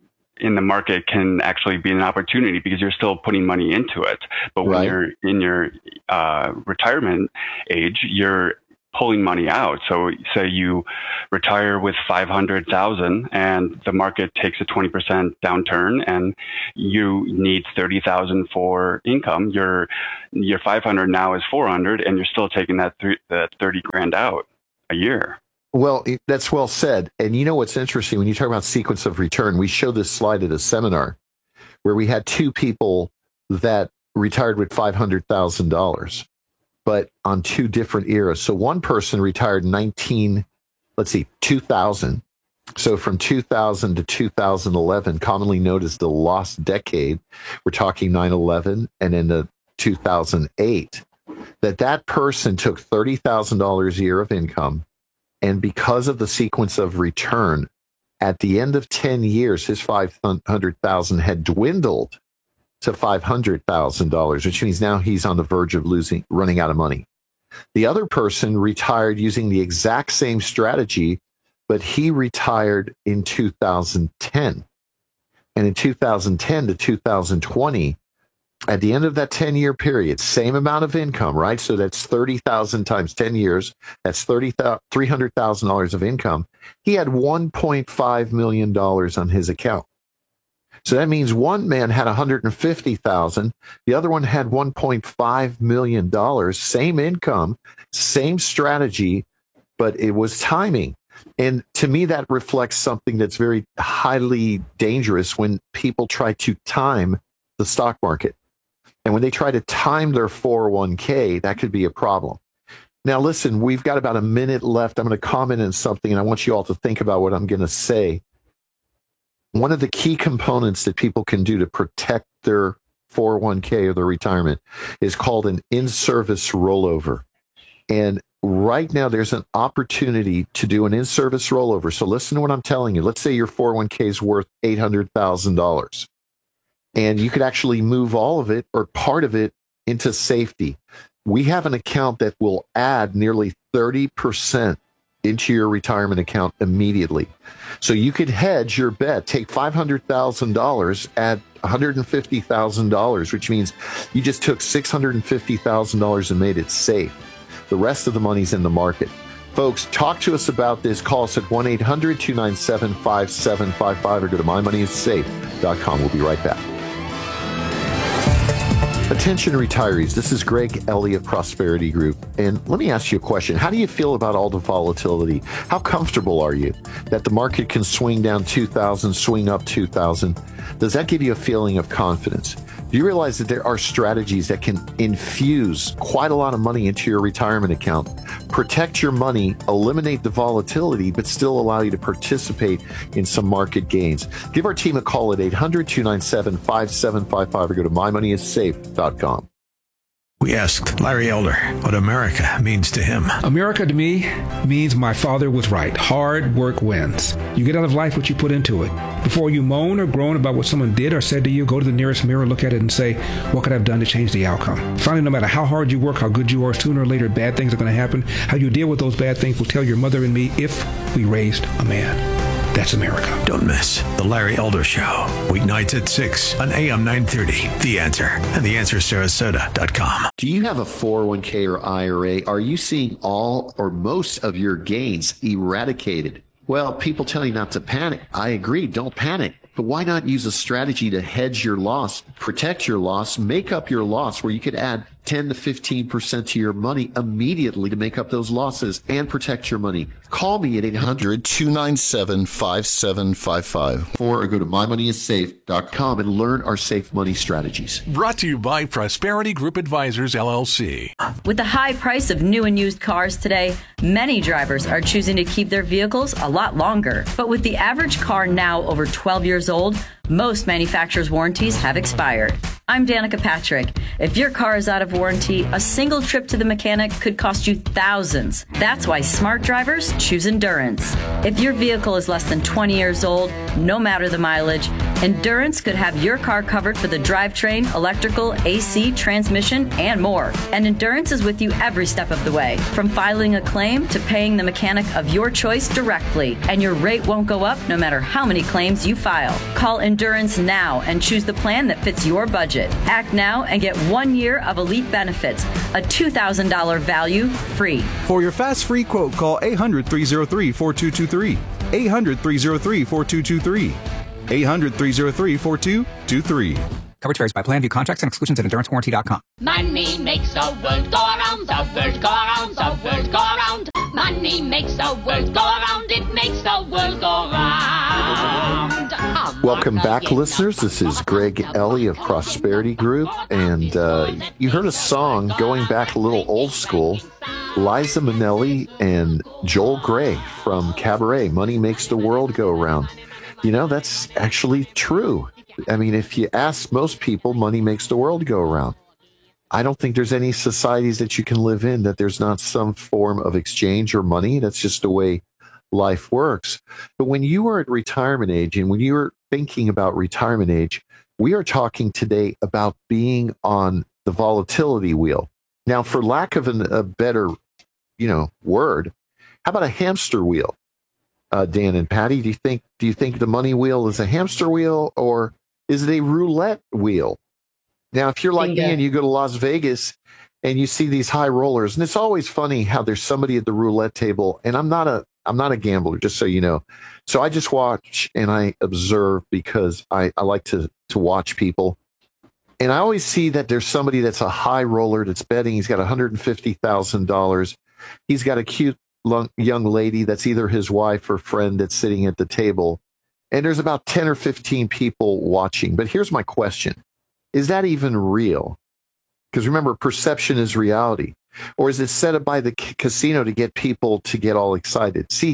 in the market can actually be an opportunity because you're still putting money into it. But when Right. you're in your uh, retirement age, you're pulling money out. So say you retire with five hundred thousand and the market takes a twenty percent downturn and you need thirty thousand for income. Your, your five hundred now is four hundred and you're still taking that, th- that thirty grand out a year. Well, it- that's well said. And you know what's interesting when you talk about sequence of return? We showed this slide at a seminar where we had two people that retired with five hundred thousand dollars, but on two different eras. So one person retired nineteen, let's see, two thousand. So from two thousand to two thousand eleven, commonly known as the lost decade, we're talking nine eleven, and then the two thousand eight, that that person took thirty thousand dollars a year of income. And because of the sequence of return, at the end of ten years, his five hundred thousand dollars had dwindled to five hundred thousand dollars, which means now he's on the verge of losing, running out of money. The other person retired using the exact same strategy, but he retired in two thousand ten. And in two thousand ten to two thousand twenty, at the end of that ten-year period, same amount of income, right? So that's thirty thousand times ten years. That's three hundred thousand dollars of income. He had one point five million dollars on his account. So that means one man had one hundred fifty thousand dollars. The other one had one point five million dollars. Same income, same strategy, but it was timing. And to me, that reflects something that's very highly dangerous when people try to time the stock market. And when they try to time their four oh one k, that could be a problem. Now, listen, we've got about a minute left. I'm going to comment on something, and I want you all to think about what I'm going to say. One of the key components that people can do to protect their four oh one k or their retirement is called an in-service rollover. And right now, there's an opportunity to do an in-service rollover. So listen to what I'm telling you. Let's say your four oh one k is worth eight hundred thousand dollars. And you could actually move all of it or part of it into safety. We have an account that will add nearly thirty percent into your retirement account immediately. So you could hedge your bet, take five hundred thousand dollars, add one hundred fifty thousand dollars, which means you just took six hundred fifty thousand dollars and made it safe. The rest of the money's in the market. Folks, talk to us about this. Call us at one eight hundred two nine seven five seven five five or go to my money is safe dot com. We'll be right back. Attention retirees, this is Greg Elliott, Prosperity Group. And let me ask you a question. How do you feel about all the volatility? How comfortable are you that the market can swing down two thousand, swing up two thousand? Does that give you a feeling of confidence? Do you realize that there are strategies that can infuse quite a lot of money into your retirement account, protect your money, eliminate the volatility, but still allow you to participate in some market gains? Give our team a call at eight hundred two nine seven five seven five five or go to my money is safe dot com. We asked Larry Elder what America means to him. America to me means my father was right. Hard work wins. You get out of life what you put into it. Before you moan or groan about what someone did or said to you, go to the nearest mirror, look at it and say, what could I have done to change the outcome? Finally, no matter how hard you work, how good you are, sooner or later bad things are going to happen. How you deal with those bad things will tell your mother and me if we raised a man. That's America. Don't miss The Larry Elder Show, weeknights at six on A M nine thirty. The Answer and the answer sarasota dot com. Do you have a four oh one k or I R A? Are you seeing all or most of your gains eradicated? Well, people tell you not to panic. I agree, don't panic. But why not use a strategy to hedge your loss, protect your loss, make up your loss where you could add ten to fifteen percent to your money immediately to make up those losses and protect your money? Call me at eight hundred two nine seven five seven five five or go to my money is safe dot com and learn our safe money strategies. Brought to you by Prosperity Group Advisors, L L C. With the high price of new and used cars today, many drivers are choosing to keep their vehicles a lot longer. But with the average car now over twelve years old, most manufacturers' warranties have expired. I'm Danica Patrick. If your car is out of warranty, a single trip to the mechanic could cost you thousands. That's why smart drivers choose Endurance. If your vehicle is less than twenty years old, no matter the mileage, Endurance could have your car covered for the drivetrain, electrical, A C, transmission, and more. And Endurance is with you every step of the way, from filing a claim to paying the mechanic of your choice directly. And your rate won't go up no matter how many claims you file. Call Endurance now and choose the plan that fits your budget. Act now and get one year of elite benefits, a two thousand dollars value free. For your fast free quote, call eight hundred, three oh three, four two two three. eight hundred, three oh three, four two two three. eight hundred, three oh three, four two two three. Coverage varies by plan. View contracts and exclusions at endurance warranty dot com. Money makes the world go around, the world go around, the world go around. Money makes the world go around, it makes the world go round. Welcome back, listeners. This is Greg Ellie of Prosperity Group, and uh, you heard a song going back a little old school. Liza Minnelli and Joel Grey from Cabaret, Money Makes the World Go Round. You know, that's actually true. I mean, if you ask most people, money makes the world go around. I don't think there's any societies that you can live in that there's not some form of exchange or money. That's just the way life works. But when you are at retirement age and when you're thinking about retirement age, we are talking today about being on the volatility wheel. Now, for lack of an, a better, you know, word, how about a hamster wheel? Uh, Dan and Patty, do you think do you think the money wheel is a hamster wheel or is it a roulette wheel? Now, if you're like Bingo. me and you go to Las Vegas and you see these high rollers, and it's always funny how there's somebody at the roulette table, and I'm not a I'm not a gambler, just so you know. So I just watch and I observe because I, I like to to watch people. And I always see that there's somebody that's a high roller that's betting. He's got one hundred fifty thousand dollars. He's got a cute young lady that's either his wife or friend that's sitting at the table. And there's about ten or fifteen people watching. But here's my question. Is that even real? Because remember, perception is reality. Or is it set up by the c- casino to get people to get all excited? See,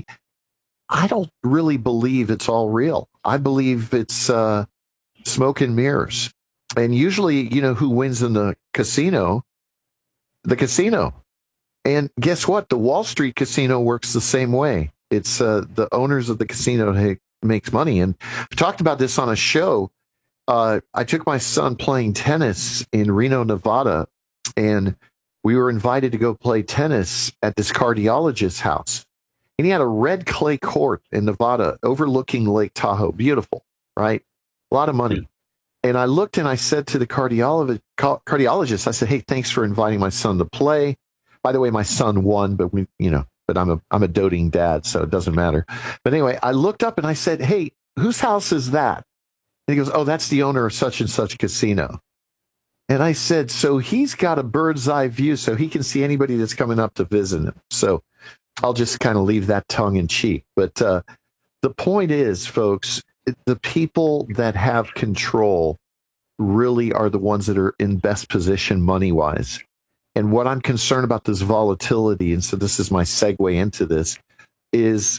I don't really believe it's all real. I believe it's uh, smoke and mirrors. And usually, you know, who wins in the casino? The casino. And guess what? The Wall Street casino works the same way. It's uh, the owners of the casino who makes money. And we talked about this on a show. Uh, I took my son playing tennis in Reno, Nevada, and we were invited to go play tennis at this cardiologist's house. And he had a red clay court in Nevada overlooking Lake Tahoe. Beautiful, right? A lot of money. And I looked and I said to the cardiolo- cardiologist, I said, hey, thanks for inviting my son to play. By the way, my son won, but we, you know, but I'm a I'm a doting dad, so it doesn't matter. But anyway, I looked up and I said, hey, whose house is that? And he goes, oh, that's the owner of such and such casino. And I said, so he's got a bird's eye view so he can see anybody that's coming up to visit him. So I'll just kind of leave that tongue in cheek. But uh, the point is, folks, the people that have control really are the ones that are in best position money-wise. And what I'm concerned about this volatility, and so this is my segue into this, is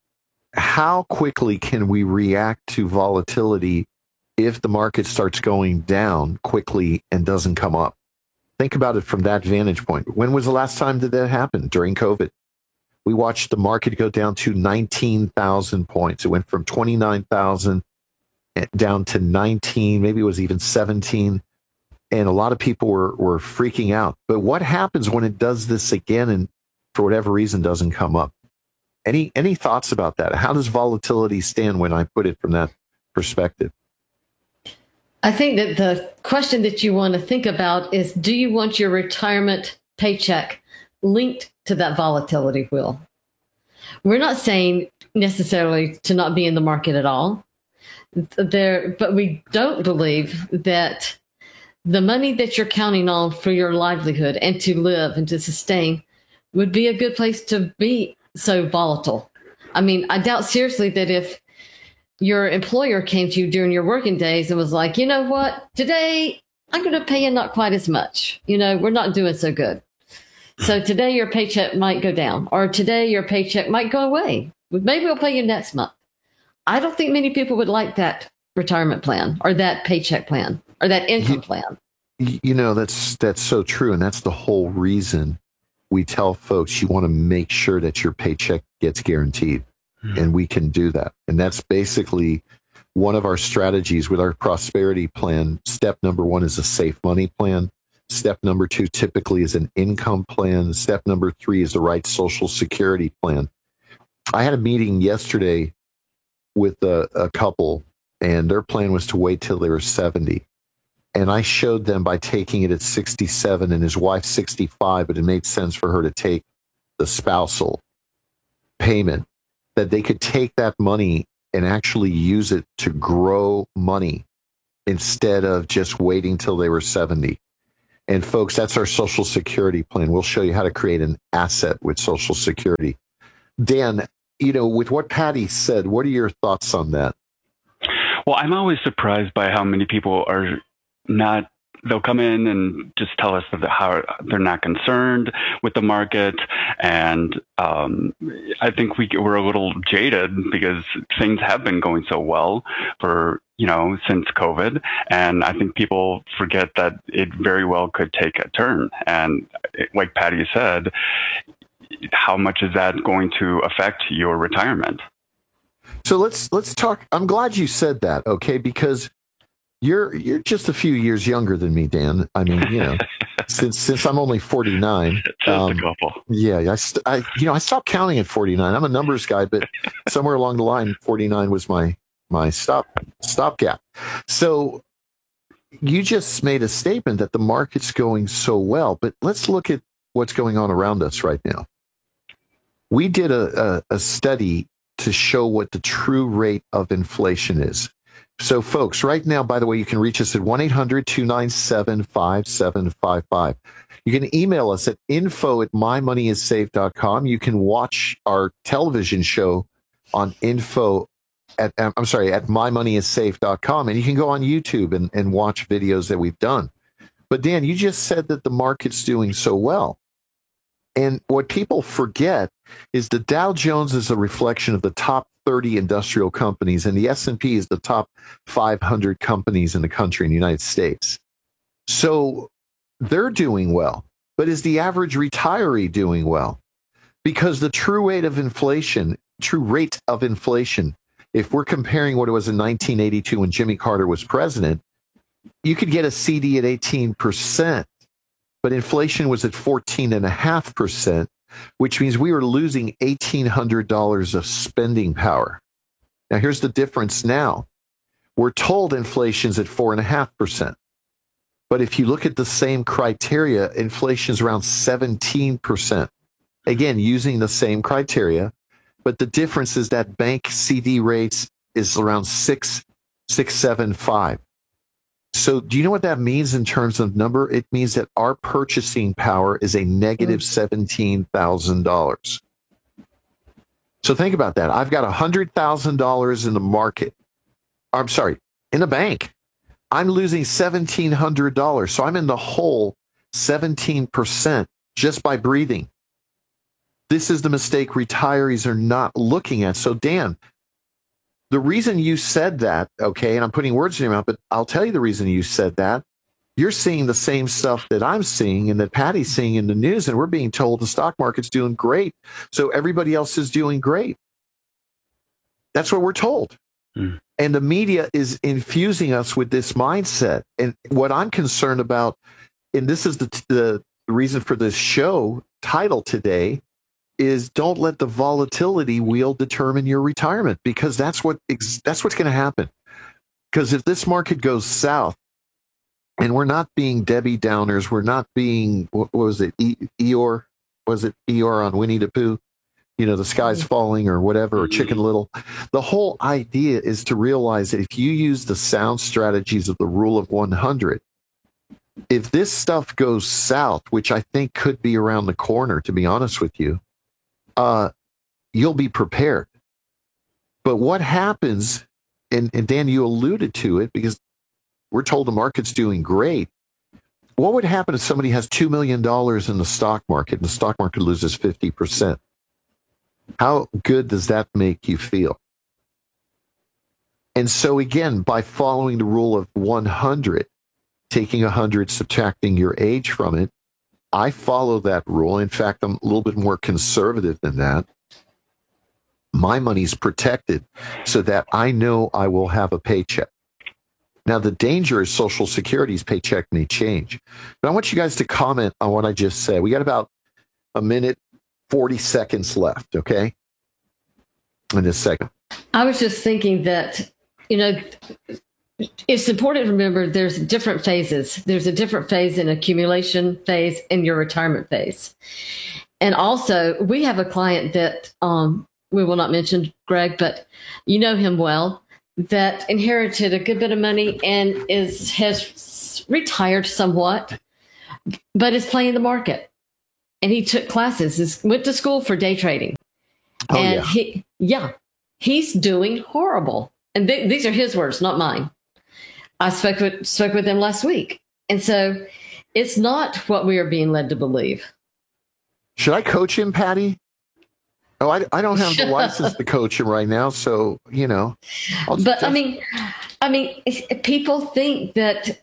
how quickly can we react to volatility if the market starts going down quickly and doesn't come up? Think about it from that vantage point. When was the last time that that happened? During COVID. We watched the market go down to nineteen thousand points. It went from twenty-nine thousand down to nineteen, maybe it was even seventeen. And a lot of people were, were freaking out. But what happens when it does this again and for whatever reason doesn't come up? Any any thoughts about that? How does volatility stand when I put it from that perspective? I think that the question that you want to think about is, do you want your retirement paycheck linked to that volatility wheel? We're not saying necessarily to not be in the market at all. There, but we don't believe that the money that you're counting on for your livelihood and to live and to sustain would be a good place to be so volatile. I mean, I doubt seriously that if your employer came to you during your working days and was like, you know what, today I'm going to pay you not quite as much. You know, we're not doing so good. So today your paycheck might go down, or today your paycheck might go away. Maybe we'll pay you next month. I don't think many people would like that retirement plan or that paycheck plan or that income plan. You know, that's that's so true. And that's the whole reason we tell folks you want to make sure that your paycheck gets guaranteed. Mm-hmm. And we can do that. And that's basically one of our strategies with our prosperity plan, step number one is a safe money plan. Step number two typically is an income plan. Step number three is the right social security plan. I had a meeting yesterday with a, a couple, and their plan was to wait till they were seventy. And I showed them by taking it at sixty-seven and his wife sixty-five, but it made sense for her to take the spousal payment, that they could take that money and actually use it to grow money instead of just waiting till they were seventy. And folks, that's our Social Security plan. We'll show you how to create an asset with Social Security. Dan, you know, with what Patty said, what are your thoughts on that? Well, I'm always surprised by how many people are not, they'll come in and just tell us that how they're not concerned with the market. And um, I think we, we're a little jaded because things have been going so well for, you know, since COVID. And I think people forget that it very well could take a turn. And like Patty said, how much is that going to affect your retirement? So let's let's talk. I'm glad you said that, okay? Because you're you're just a few years younger than me, Dan. I mean, you know, since since I'm only forty-nine. Just um, a couple. Yeah, I, st- I you know I stopped counting at forty-nine. I'm a numbers guy, but somewhere along the line, forty-nine was my my stop stopgap. So you just made a statement that the market's going so well, but let's look at what's going on around us right now. We did a, a, a study to show what the true rate of inflation is. So, folks, right now, by the way, you can reach us at one eight hundred two nine seven five seven five five. You can email us at info at my money is safe dot com. You can watch our television show on info at, I'm sorry, at my money is safe dot com. And you can go on YouTube and, and watch videos that we've done. But, Dan, you just said that the market's doing so well. And what people forget is the Dow Jones is a reflection of the top thirty industrial companies, and the S and P is the top five hundred companies in the country in the United States. So they're doing well. But is the average retiree doing well? Because the true rate of inflation, true rate of inflation, if we're comparing what it was in nineteen eighty-two when Jimmy Carter was president, you could get a C D at eighteen percent. But inflation was at fourteen point five percent, which means we were losing eighteen hundred dollars of spending power. Now, here's the difference now. We're told inflation's at four point five percent. But if you look at the same criteria, inflation's around seventeen percent. Again, using the same criteria. But the difference is that bank C D rates is around six, six, seven, five. So do you know what that means in terms of number? It means that our purchasing power is a negative seventeen thousand dollars. So think about that. I've got one hundred thousand dollars in the market. I'm sorry, in a bank. I'm losing seventeen hundred dollars. So I'm in the hole seventeen percent just by breathing. This is the mistake retirees are not looking at. So Dan, the reason you said that, okay, and I'm putting words in your mouth, but I'll tell you the reason you said that. You're seeing the same stuff that I'm seeing and that Patty's seeing in the news, and we're being told the stock market's doing great, so everybody else is doing great. That's what we're told. Mm. And the media is infusing us with this mindset. And what I'm concerned about, and this is the, the reason for this show title today, is don't let the volatility wheel determine your retirement, because that's what that's what's going to happen. Because if this market goes south, and we're not being Debbie Downers, we're not being, what was it, e- Eeyore? Was it Eeyore on Winnie the Pooh? You know, the sky's falling or whatever, or Chicken Little. The whole idea is to realize that if you use the sound strategies of the rule of one hundred, if this stuff goes south, which I think could be around the corner, to be honest with you, Uh, you'll be prepared. But what happens, and, and Dan, you alluded to it, because we're told the market's doing great. What would happen if somebody has two million dollars in the stock market and the stock market loses fifty percent? How good does that make you feel? And so again, by following the rule of one hundred, taking one hundred, subtracting your age from it, I follow that rule. In fact, I'm a little bit more conservative than that. My money's protected so that I know I will have a paycheck. Now, the danger is Social Security's paycheck may change. But I want you guys to comment on what I just said. We got about a minute, forty seconds left, okay? In this segment. I was just thinking that, you know, it's important to remember there's different phases. There's a different phase in accumulation phase and your retirement phase. And also, we have a client that um, we will not mention, Greg, but you know him well, that inherited a good bit of money and is has retired somewhat, but is playing the market. And he took classes, is, went to school for day trading. Oh, and yeah. he, yeah, he's doing horrible. And th- these are his words, not mine. I spoke with, spoke with him last week. And so it's not what we are being led to believe. Should I coach him, Patty? Oh, I, I don't have the license to coach him right now, so, you know. I'll But just- I mean, I mean, people think that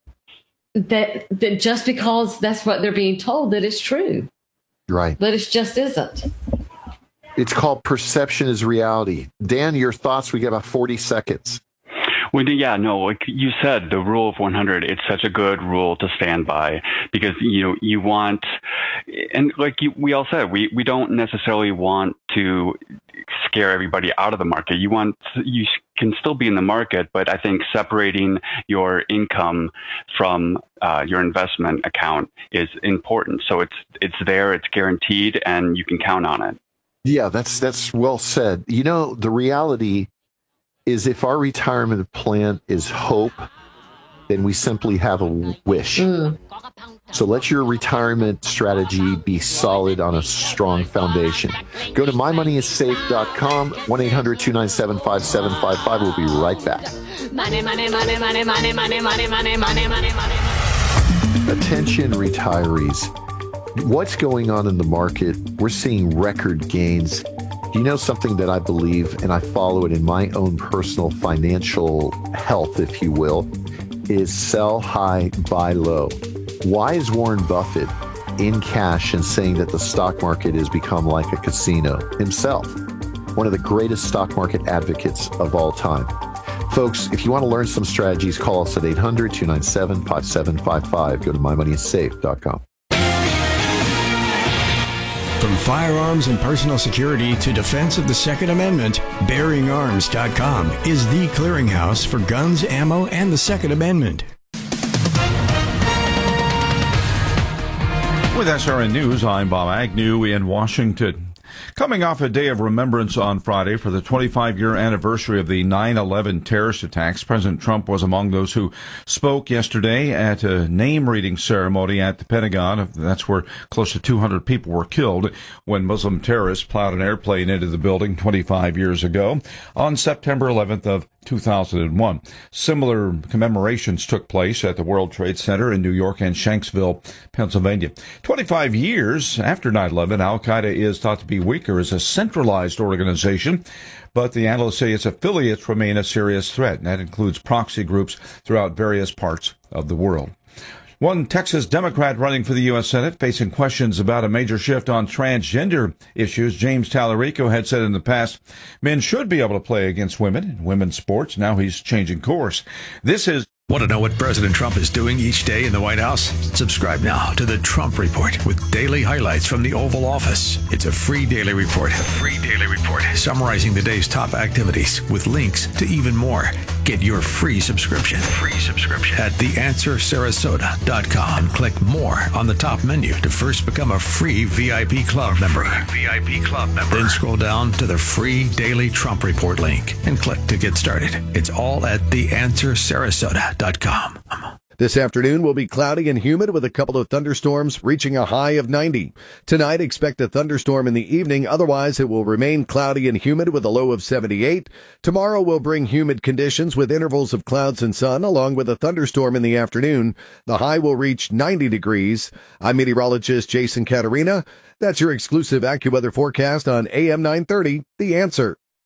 that that just because that's what they're being told that it's true, Right. but it just isn't. It's called perception is reality. Dan, your thoughts? We got about forty seconds. Well, yeah, no, like you said, the rule of one hundred, it's such a good rule to stand by because, you know, you want, and like you, we all said, we, we don't necessarily want to scare everybody out of the market. You want, you can still be in the market, but I think separating your income from uh, your investment account is important. So it's, it's there, it's guaranteed, and you can count on it. Yeah, that's that's well said. You know, the reality is if our retirement plan is hope, then we simply have a wish. Mm. So let your retirement strategy be solid on a strong foundation. Go to my money is safe dot com, one eight hundred two nine seven five seven five five. We'll be right back. Money, money, money, money, money, money, money, money, money, money, money. Attention retirees. What's going on in the market? We're seeing record gains. You know something that I believe, and I follow it in my own personal financial health, if you will, is sell high, buy low. Why is Warren Buffett in cash and saying that the stock market has become like a casino himself? One of the greatest stock market advocates of all time. Folks, if you want to learn some strategies, call us at eight hundred two nine seven five seven five five. Go to my money is safe dot com. From firearms and personal security to defense of the Second Amendment, bearing arms dot com is the clearinghouse for guns, ammo, and the Second Amendment. With S R N News, I'm Bob Agnew in Washington. Coming off a day of remembrance on Friday for the twenty-five-year anniversary of the nine eleven terrorist attacks, President Trump was among those who spoke yesterday at a name-reading ceremony at the Pentagon. That's where close to two hundred people were killed when Muslim terrorists plowed an airplane into the building twenty-five years ago on September eleventh of two thousand one. Similar commemorations took place at the World Trade Center in New York and Shanksville, Pennsylvania. twenty-five years after nine eleven, Al-Qaeda is thought to be weaker as a centralized organization, but the analysts say its affiliates remain a serious threat, and that includes proxy groups throughout various parts of the world. One Texas Democrat running for the U S Senate facing questions about a major shift on transgender issues. James Tallarico had said in the past, men should be able to play against women in women's sports. Now he's changing course. This is Want to know what President Trump is doing each day in the White House? Subscribe now to the Trump Report with daily highlights from the Oval Office. It's a free daily report. A free daily report summarizing the day's top activities with links to even more. Get your free subscription. Free subscription at the answer sarasota dot com and click more on the top menu to first become a free V I P club member. V I P club member. Then scroll down to the free daily Trump Report link and click to get started. It's all at the answer sarasota dot com. This afternoon will be cloudy and humid with a couple of thunderstorms reaching a high of ninety. Tonight, expect a thunderstorm in the evening. Otherwise, it will remain cloudy and humid with a low of seventy-eight. Tomorrow will bring humid conditions with intervals of clouds and sun, along with a thunderstorm in the afternoon. The high will reach ninety degrees. I'm meteorologist Jason Caterina. That's your exclusive AccuWeather forecast on A M nine thirty, The Answer.